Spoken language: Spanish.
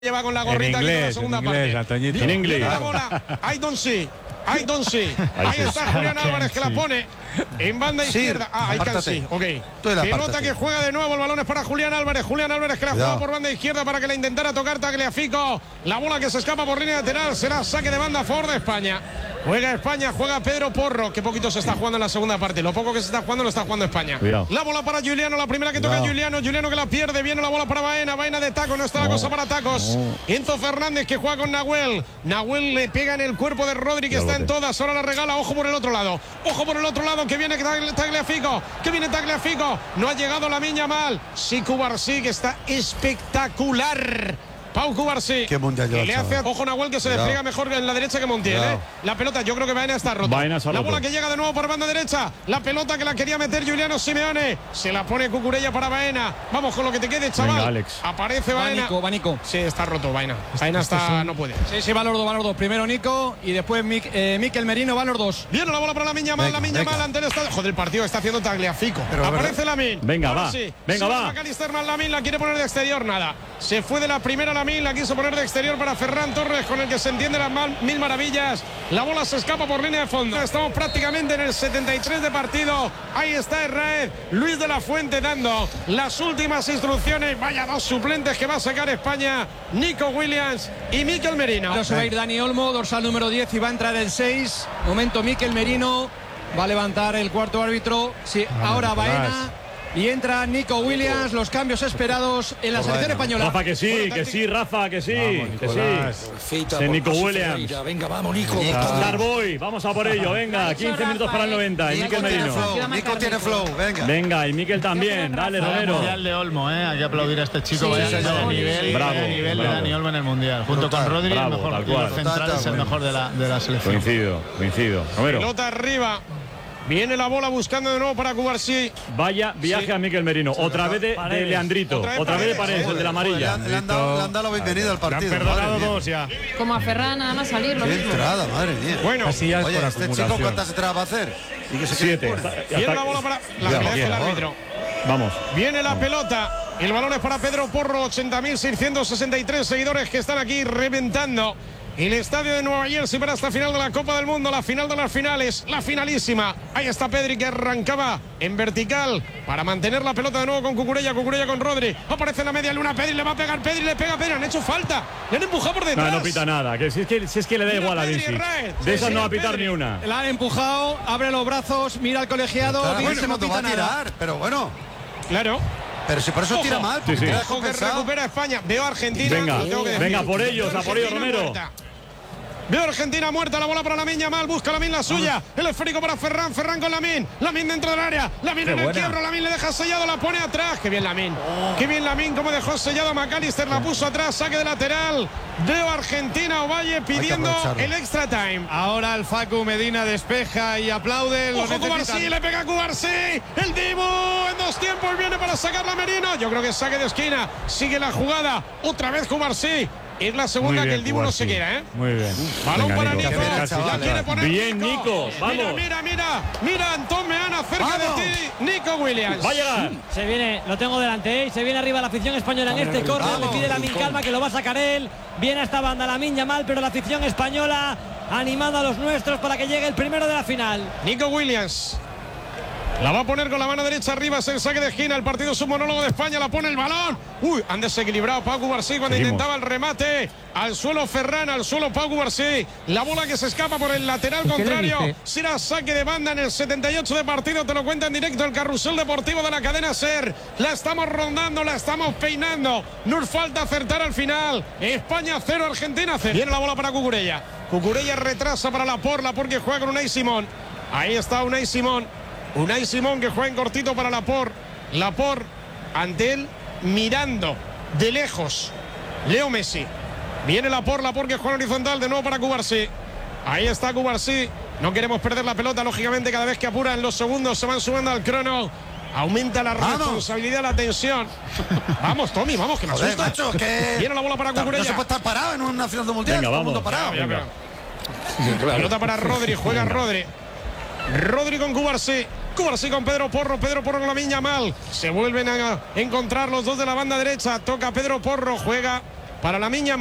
Lleva con la gorrita aquí en la segunda parte. En inglés. La bola. I don't see. Ahí está Julián Álvarez que la pone en banda izquierda. Ahí casi. Ok. Pelota que juega de nuevo. El balón es para Julián Álvarez. Julián Álvarez que la juega por banda izquierda para que la intentara tocar Tagliafico. La bola que se escapa por línea lateral será saque de banda a favor de España. Juega España, juega Pedro Porro. Que poquito se está jugando en la segunda parte. Lo poco que se está jugando lo está jugando España. Cuidado. La bola para Giuliano. La primera que toca Giuliano. Giuliano que la pierde. Viene la bola para Baena. Baena de taco. No está la cosa para tacos. Enzo Fernández que juega con Nahuel. Nahuel le pega en el cuerpo de Rodri que está en todas. Ahora la regala. Ojo por el otro lado. Ojo por el otro lado que viene Tagliafico. Que viene Tagliafico. No ha llegado Lamine Yamal. Sí, Cubarsí que está espectacular. Pau Cubarsí. Qué mundial que le hace ojo Nahuel que se despliega mejor en la derecha que Montiel. La pelota, yo creo que Baena está rota. La bola que llega de nuevo por banda derecha. La pelota que la quería meter Giuliano Simeone. Se la pone Cucurella para Baena. Vamos con lo que te quede, chaval. Venga, Alex. Aparece Baena. Va Nico. Sí, está roto Baena. Baena está, no puede. Sí, va los dos. Primero Nico y después Mikel Merino, van los dos. Viene la bola para Lamine Yamal. Lamine Yamal ante el estadio. Joder, el partido está haciendo Tagliafico. Aparece Lamine. Venga, va. Venga, va. McAllister más Lamine, la quiere poner de exterior, nada. Se fue de la primera Lamine, la quiso poner de exterior para Ferran Torres, con el que se entiende las mil maravillas. La bola se escapa por línea de fondo. Estamos prácticamente en el 73 de partido. Ahí está Herrera. Luis de la Fuente dando las últimas instrucciones. Vaya dos suplentes que va a sacar España. Nico Williams y Mikel Merino. Ahora se va a ir Dani Olmo, dorsal número 10, y va a entrar el 6. Momento Mikel Merino. Va a levantar el cuarto árbitro. Sí, ahora Baena. Y entra Nico Williams, los cambios esperados en la selección española. Rafa, que sí, Rafa, que sí. De Nico Williams. Venga, vamos, Nico. Starboy, vamos a por ello, venga, 15 minutos para el 90. Y Mikel Merino. Nico tiene flow, venga. Venga, y Mikel también, dale, Romero. Mundial de Olmo, hay que aplaudir a este chico. Vaya nivel de Dani Olmo en el Mundial. Junto con Rodri, el mejor central, es el mejor de la selección. Coincido. Romero. Pelota arriba. Viene la bola buscando de nuevo para Cubarsí. Vaya viaje a Mikel Merino. Otra vez de Leandrito. Otra vez de Paredes, el de la amarilla. Le han dado la bienvenida al partido. Le han perdonado dos ya. Como a Ferran, nada más salir. Qué entrada, madre mía. Bueno, oye, este chico, ¿cuántas entradas va a hacer? 7. Viene la bola para la que deja el árbitro. Vamos. Viene la pelota. El balón es para Pedro Porro. 80.663 seguidores que están aquí reventando el estadio de Nueva Jersey para esta final de la Copa del Mundo, la final de las finales, la finalísima. Ahí está Pedri que arrancaba en vertical para mantener la pelota de nuevo con Cucurella con Rodri. Aparece en la media luna, Pedri le va a pegar, Pedri le pega, Pedri han hecho falta, le han empujado por detrás. No pita nada, que si es que le da igual a Vinci. De esas no va a pitar ni una. La han empujado, abre los brazos, mira al colegiado. No va a tirar, pero bueno. Claro. Pero si por eso tira mal. Sí. Ojo que recupera España. Veo a Argentina. Venga por ellos, a por ellos, Romero. Veo a Argentina muerta, la bola para Lamine Yamal, busca Lamine la suya, el esférico para Ferran con Lamine dentro del área, Lamine en el quiebro, Lamine le deja sellado, la pone atrás, qué bien Lamine, como dejó sellado a McAllister, la puso atrás, saque de lateral. Veo a Argentina, Ovalle pidiendo el extra time. Ahora el Facu Medina despeja y aplaude. Ojo Cubarsí, le pega a Cubarsí, el Dibu en dos tiempos viene para sacarla Merino, yo creo que saque de esquina, sigue la jugada, otra vez Cubarsí. Es la segunda que el Dibu no se queda, Muy bien. Balón para Nico. La quiere poner bien, Nico. Vamos. Mira, Antón Meana cerca de ti. Nico Williams. Va a llegar. Se viene, lo tengo delante, y se viene arriba la afición española en este córner. Le pide Lamine calma, que lo va a sacar él. Viene a esta banda Lamine Yamal, pero la afición española animando a los nuestros para que llegue el primero de la final. Nico Williams. La va a poner con la mano derecha arriba, es el saque de esquina. El partido es un monólogo de España, la pone el balón. Han desequilibrado Pau Cubarsí cuando intentaba el remate. Al suelo Ferran, al suelo Pau Cubarsí. La bola que se escapa por el lateral contrario. Será saque de banda en el 78 de partido. Te lo cuenta en directo el carrusel deportivo de la cadena SER. La estamos rondando, la estamos peinando. Nos falta acertar al final. España 0, Argentina 0. Viene la bola para Cucurella. Cucurella retrasa para Laporte que juega con Unai Simón. Ahí está Unai Simón. Unai Simón que juega en cortito para Laporte ante él mirando de lejos Leo Messi. Viene Laporte que juega horizontal de nuevo para Cubarsí. Ahí está Cubarsí. No queremos perder la pelota, lógicamente cada vez que apuran los segundos se van subiendo al crono. Aumenta la responsabilidad, la tensión. Vamos, Tommy, vamos, que me asusta. Macho, que viene la bola para Cucurella. No se puede estar parado en una final de mundial. Venga, todo el mundo vamos. parado. Pelota para Rodri, juega Rodri. Rodri con Cubarsí. Cubarsí con Pedro Porro con Lamine Yamal. Se vuelven a encontrar los dos de la banda derecha. Toca Pedro Porro, juega para la Miña